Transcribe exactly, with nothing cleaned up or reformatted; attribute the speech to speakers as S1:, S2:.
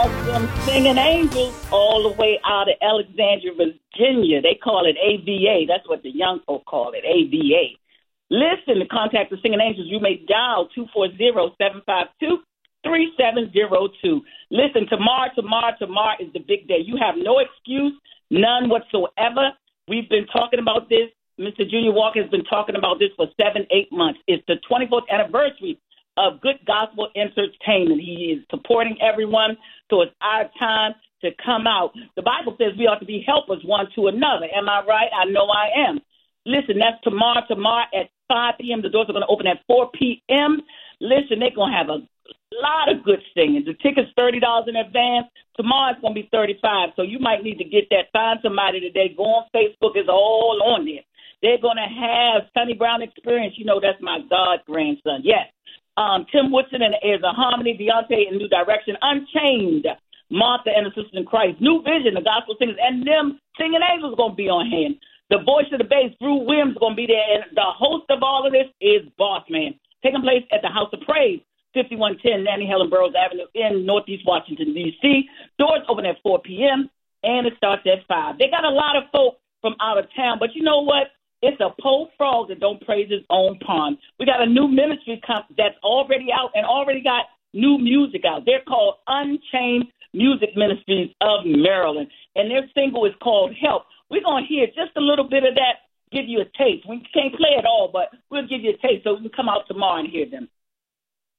S1: Them singing angels all the way out of Alexandria, Virginia. They call it A V A. That's what the young folk call it, A V A. Listen, to contact the singing angels, you may dial two four zero, seven five two, three seven zero two. Listen, tomorrow, tomorrow, tomorrow is the big day. You have no excuse, none whatsoever. We've been talking about this. Mister Junior Walker has been talking about this for seven, eight months. It's the twenty-fourth anniversary of Good Gospel Entertainment. He is supporting everyone, so it's our time to come out. The Bible says we ought to be helpers one to another. Am I right? I know I am. Listen, that's tomorrow, tomorrow at five p.m. The doors are going to open at four p.m. Listen, they're going to have a lot of good singing. The ticket's thirty dollars in advance. Tomorrow it's going to be thirty-five dollars, so you might need to get that. Find somebody today. Go on Facebook. It's all on there. They're going to have Sonny Brown Experience. You know, that's my God grandson. Yes. Um, Tim Woodson and Airs of Harmony, Deontay in New Direction, Unchained, Martha and the Sisters in Christ, New Vision, the Gospel Singers, and them singing angels are going to be on hand. The Voice of the Bass, Drew Williams, is going to be there, and the host of all of this is Boss Man, taking place at the House of Praise, fifty-one ten Nanny Helen Burroughs Avenue in Northeast Washington, D C. Doors open at four p.m., and it starts at five. They got a lot of folk from out of town, but you know what? It's a pole frog that don't praise his own pond. We got a new ministry comp- that's already out and already got new music out. They're called Unchained Music Ministries of Maryland, and their single is called Help. We're going to hear just a little bit of that, give you a taste. We can't play it all, but we'll give you a taste so you can come out tomorrow and hear them.